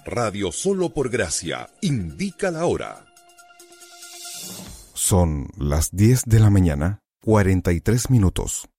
Radio Solo por Gracia indica la hora. Son las 10 de la mañana, 43 minutos.